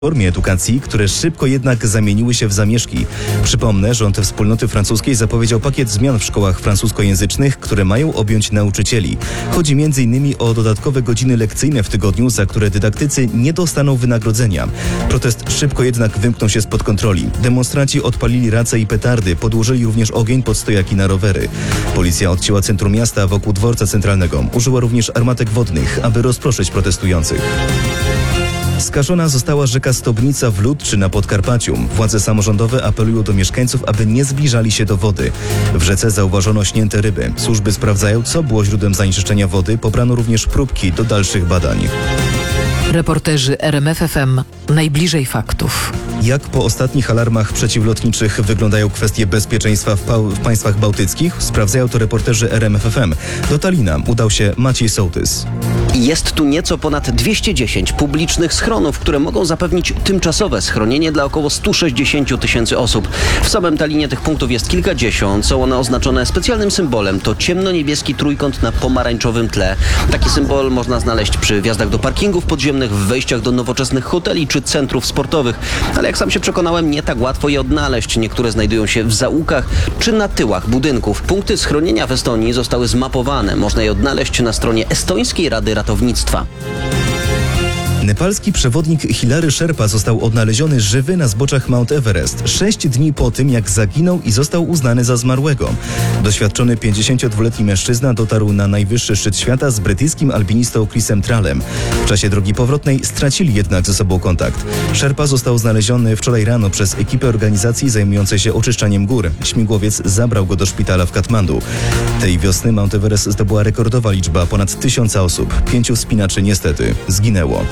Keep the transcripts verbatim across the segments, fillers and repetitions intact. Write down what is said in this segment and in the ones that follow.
formie edukacji, które szybko jednak zamieniły się w zamieszki. Przypomnę, rząd Wspólnoty Francuskiej zapowiedział pakiet zmian w szkołach francuskojęzycznych, które mają objąć nauczycieli. Chodzi między innymi o dodatkowe godziny lekcyjne w tygodniu, za które dydaktycy nie dostaną wynagrodzenia. Protest szybko jednak wymknął się spod kontroli. Demonstranci odpalili race i petardy, podłożyli również ogień pod stojaki na rowery. Policja odcięła centrum miasta wokół dworca centralnego. Użyła również armatek wodnych, aby rozproszyć protestujących. Skażona została rzeka Stobnica w Ludczy na Podkarpaciu. Władze samorządowe apelują do mieszkańców, aby nie zbliżali się do wody. W rzece zauważono śnięte ryby. Służby sprawdzają, co było źródłem zanieczyszczenia wody. Pobrano również próbki do dalszych badań. Reporterzy R M F F M najbliżej faktów. Jak po ostatnich alarmach przeciwlotniczych wyglądają kwestie bezpieczeństwa w, pa- w państwach bałtyckich? Sprawdzają to reporterzy R M F F M. Do Talina udał się Maciej Sołtys. Jest tu nieco ponad dwieście dziesięć publicznych schronów, które mogą zapewnić tymczasowe schronienie dla około sto sześćdziesiąt tysięcy osób. W samym Talinie tych punktów jest kilkadziesiąt. Są one oznaczone specjalnym symbolem. To ciemno-niebieski trójkąt na pomarańczowym tle. Taki symbol można znaleźć przy wjazdach do parkingów podziemnych, w wejściach do nowoczesnych hoteli czy centrów sportowych. Ale jak sam się przekonałem, nie tak łatwo je odnaleźć. Niektóre znajdują się w zaułkach czy na tyłach budynków. Punkty schronienia w Estonii zostały zmapowane. Można je odnaleźć na stronie Estońskiej Rady Ratownictwa. Nepalski przewodnik Hilary Sherpa został odnaleziony żywy na zboczach Mount Everest. Sześć dni po tym, jak zaginął i został uznany za zmarłego. Doświadczony pięćdziesięciodwuletni mężczyzna dotarł na najwyższy szczyt świata z brytyjskim alpinistą Chrisem Trallem. W czasie drogi powrotnej stracili jednak ze sobą kontakt. Sherpa został znaleziony wczoraj rano przez ekipę organizacji zajmującej się oczyszczaniem gór. Śmigłowiec zabrał go do szpitala w Katmandu. Tej wiosny Mount Everest zdobyła rekordowa liczba ponad tysiąca osób. Pięciu wspinaczy niestety zginęło.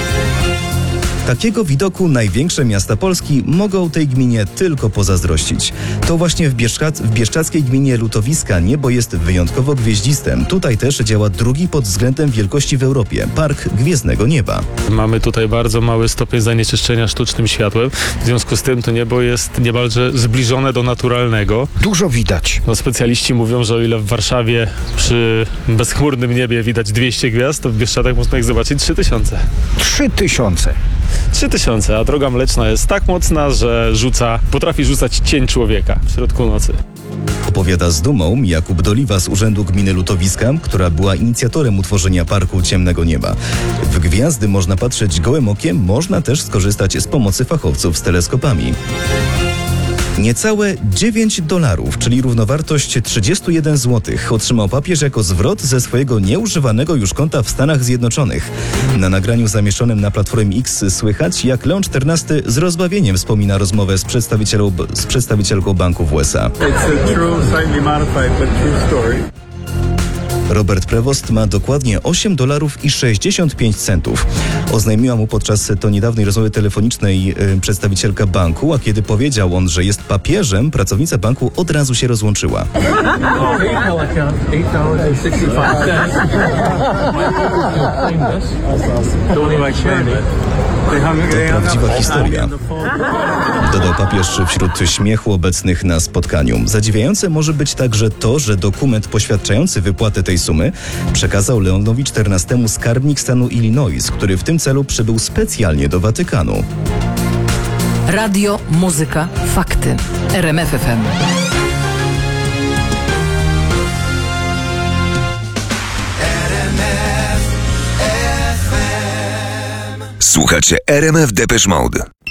Takiego widoku największe miasta Polski mogą tej gminie tylko pozazdrościć. To właśnie w, Bieszczac- w bieszczackiej gminie Lutowiska niebo jest wyjątkowo gwieździste. Tutaj też działa drugi pod względem wielkości w Europie Park Gwiezdnego Nieba. Mamy tutaj bardzo mały stopień zanieczyszczenia sztucznym światłem. W związku z tym to niebo jest niemalże zbliżone do naturalnego. Dużo widać. No, specjaliści mówią, że o ile w Warszawie przy bezchmurnym niebie widać dwieście gwiazd, to w Bieszczadach można ich zobaczyć trzy tysiące. Trzy tysiące. trzy tysiące, a droga mleczna jest tak mocna, że rzuca, potrafi rzucać cień człowieka w środku nocy. Opowiada z dumą Jakub Doliwa z Urzędu Gminy Lutowiska, która była inicjatorem utworzenia Parku Ciemnego Nieba. W gwiazdy można patrzeć gołym okiem, można też skorzystać z pomocy fachowców z teleskopami. Niecałe dziewięć dolarów, czyli równowartość trzydzieści jeden złotych, otrzymał papież jako zwrot ze swojego nieużywanego już konta w Stanach Zjednoczonych. Na nagraniu zamieszczonym na platformie X słychać, jak Leon czternasty z rozbawieniem wspomina rozmowę z, przedstawicielą, z przedstawicielką banku w U S A. Robert Prevost ma dokładnie osiem dolarów i sześćdziesiąt pięć centów. Oznajmiła mu podczas to niedawnej rozmowy telefonicznej y, przedstawicielka banku, a kiedy powiedział on, że jest papieżem, pracownica banku od razu się rozłączyła. To prawdziwa historia. Dodał papież wśród śmiechu obecnych na spotkaniu. Zadziwiające może być także to, że dokument poświadczający wypłatę tej sumy przekazał Leonowi czternastemu skarbnik stanu Illinois, który w tym celu przybył specjalnie do Watykanu. Radio, muzyka, fakty. R M F F M. Słuchacie R M F Depeche Mode.